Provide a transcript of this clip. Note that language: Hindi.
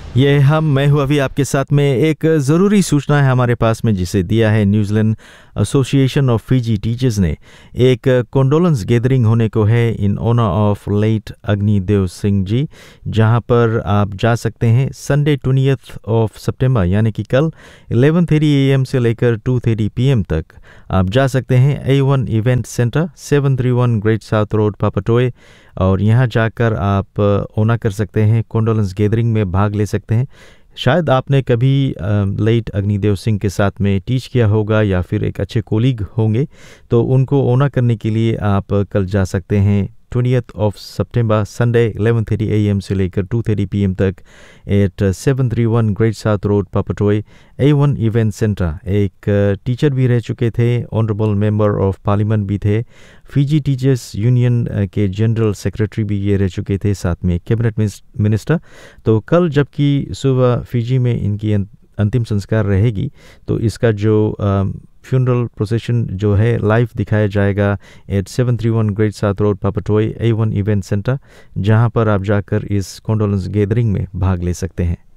मैं हूँ अभी आपके साथ में। एक ज़रूरी सूचना है हमारे पास में जिसे दिया है New Zealand association of Fiji teachers ने। एक कॉन्डोलेंस गैदरिंग होने को है in honour of late Agnidev Singh ji, जहां पर आप जा सकते हैं संडे 20 ऑफ सितंबर यानी कि कल 11:30 AM से लेकर 2:30 PM तक आप जा सकते हैं A1 event centre 731 great south road पापाटोए, और यहाँ जाकर आप ओना कर सकते हैं, कॉन्डोलेंस गैदरिंग में भाग ले सकते हैं। शायद आपने कभी लेट अग्निदेव सिंह के साथ में टीच किया होगा या फिर एक अच्छे कोलीग होंगे, तो उनको ओना करने के लिए आप कल जा सकते हैं 20 ऑफ सितंबर संडे 11:30 AM से लेकर 2:30 PM तक eight 731 great south road पापाटोए A1 event centre. एक टीचर भी रह चुके थे, ऑनरेबल मेंबर ऑफ पार्लियामेंट भी थे, फिजी टीचर्स यूनियन के जनरल सेक्रेटरी भी ये रह चुके थे, साथ में कैबिनेट मिनिस्टर। तो कल जबकि सुबह फिजी में इनकी अंतिम संस्कार रहेगी, तो इसका जो फ्यूनरल प्रोसेशन जो है लाइव दिखाया जाएगा eight 731 great south road पापाटोए A1 event centre, जहां पर आप जाकर इस कॉन्डोलेंस गैदरिंग में भाग ले सकते हैं।